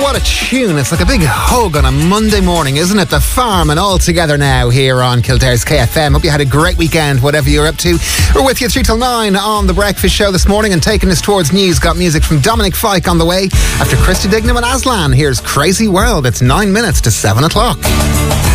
What a tune. It's like a big hug on a Monday morning, isn't it? The Farm and All Together now here on Kildare's KFM. Hope you had a great weekend, whatever you're up to. We're with you 3 till 9 on The Breakfast Show this morning, and taking us towards news, got music from Dominic Fike on the way. After Christy Dignam and Aslan, here's Crazy World. It's 9 minutes to 7 o'clock.